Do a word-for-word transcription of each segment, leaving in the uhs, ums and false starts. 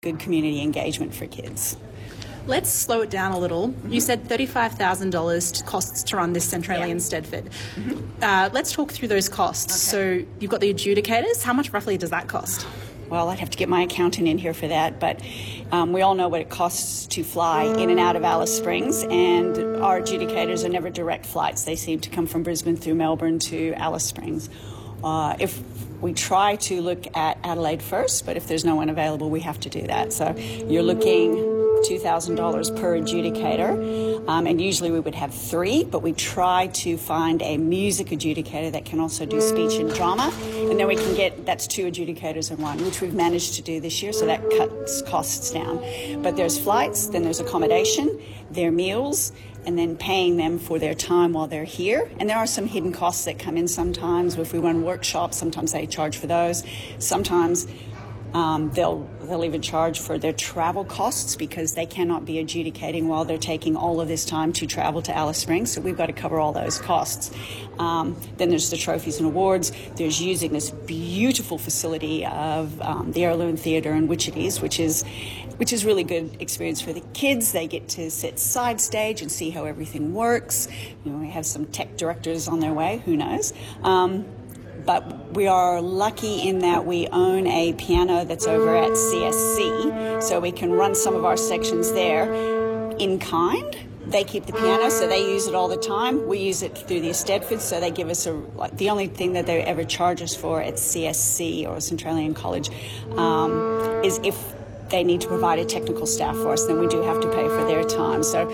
good community engagement for kids. Let's slow it down a little. You said thirty-five thousand dollars costs to run this Centralia Yeah. in Stedford. Mm-hmm. Uh, let's talk through those costs. Okay. So you've got the adjudicators. How much roughly does that cost? Well, I'd have to get my accountant in here for that, but um, we all know what it costs to fly in and out of Alice Springs, and our adjudicators are never direct flights. They seem to come from Brisbane through Melbourne to Alice Springs. Uh, if we try to look at Adelaide first, but if there's no one available, we have to do that. So you're looking two thousand dollars per adjudicator, um, and usually we would have three, but we try to find a music adjudicator that can also do speech and drama, and then we can get, that's two adjudicators in one, which we've managed to do this year, so that cuts costs down. But there's flights, then there's accommodation, their meals, and then paying them for their time while they're here. And there are some hidden costs that come in sometimes. If we run workshops, sometimes they charge for those. Sometimes Um, they'll they'll even charge for their travel costs because they cannot be adjudicating while they're taking all of this time to travel to Alice Springs. So we've got to cover all those costs. Um, then there's the trophies and awards. There's using this beautiful facility of um, the Heirloom Theatre in Wichita, which is which is really good experience for the kids. They get to sit side stage and see how everything works. You know, we have some tech directors on their way. Who knows? Um, But we are lucky in that we own a piano that's over at C S C, so we can run some of our sections there in kind. They keep the piano, so they use it all the time. We use it through the Stedford, so they give us a, like, the only thing that they ever charge us for at C S C or Centralian College um, is if they need to provide a technical staff for us, then we do have to pay for their time. So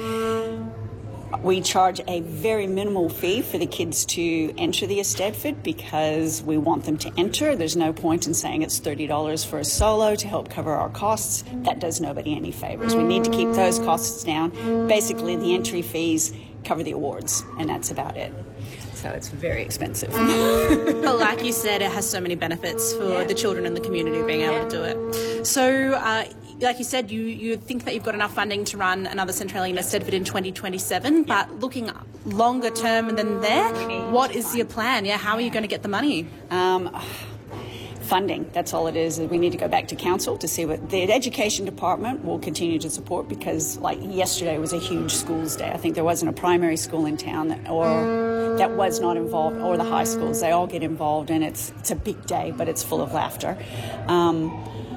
we charge a very minimal fee for the kids to enter the Stedford because we want them to enter. There's no point in saying it's thirty dollars for a solo to help cover our costs. That does nobody any favours. We need to keep those costs down. Basically, the entry fees cover the awards, and that's about it. So it's very expensive. But like you said, it has so many benefits for Yeah. the children and the community being able Yeah. to do it. So, uh, like you said, you, you think that you've got enough funding to run another Centralia in Stedford in twenty twenty-seven, but looking longer term than there, what is your plan? Yeah, how are you going to get the money? Um, funding, that's all it is. We need to go back to council to see what the education department will continue to support, because like yesterday was a huge schools day. I think there wasn't a primary school in town that, or that was not involved, or the high schools. They all get involved, and it's it's a big day, but it's full of laughter. Um,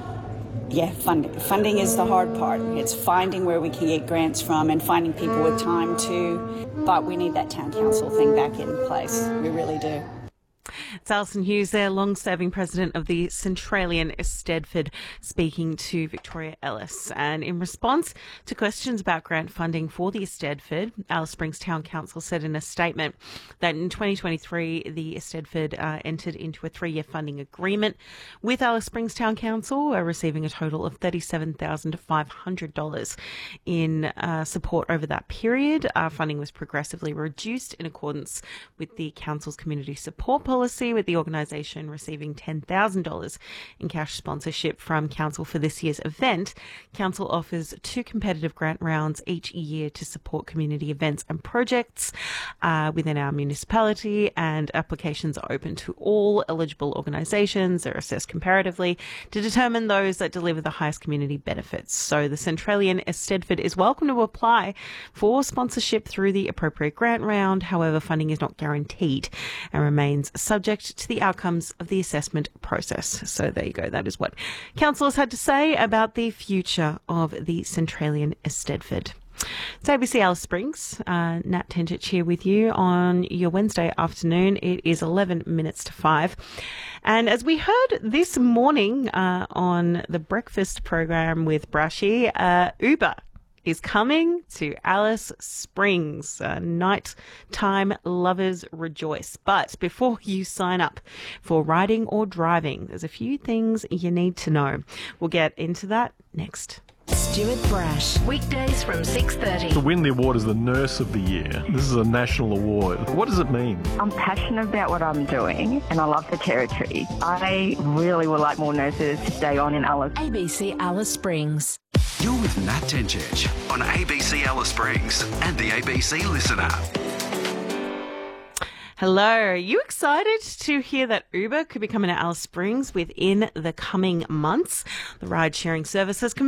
Yeah, funding. Funding is the hard part. It's finding where we can get grants from and finding people with time too. But we need that town council thing back in place. We really do. It's Alison Hughes there, long-serving president of the Centralian Stedford, speaking to Victoria Ellis. And in response to questions about grant funding for the Stedford, Alice Springs Town Council said in a statement that in twenty twenty-three, the Stedford uh, entered into a three-year funding agreement with Alice Springs Town Council, uh, receiving a total of thirty-seven thousand five hundred dollars in uh, support over that period. Uh, funding was progressively reduced in accordance with the council's community support policy, with the organisation receiving ten thousand dollars in cash sponsorship from council for this year's event. Council offers two competitive grant rounds each year to support community events and projects uh, within our municipality, and applications are open to all eligible organisations. They're assessed comparatively to determine those that deliver the highest community benefits. So the Centralian Stedford is welcome to apply for sponsorship through the appropriate grant round. However, funding is not guaranteed and remains subject to the outcomes of the assessment process. So there you go. That is what councillors had to say about the future of the Centralian Stedford. It's A B C Alice Springs. Uh, Nat Tenchich here with you on your Wednesday afternoon. It is eleven minutes to five. And as we heard this morning uh, on the breakfast program with Brashy, uh, Uber is coming to Alice Springs. Uh, nighttime lovers rejoice. But before you sign up for riding or driving, there's a few things you need to know. We'll get into that next. Stuart Brash, weekdays from six thirty. To win the award as the Nurse of the Year, this is a national award. What does it mean? I'm passionate about what I'm doing and I love the territory. I really would like more nurses to stay on in Alice. A B C Alice Springs. You're with Nat Tenchich on A B C Alice Springs and the A B C Listen app. Hello. Are you excited to hear that Uber could be coming to Alice Springs within the coming months? The ride-sharing service has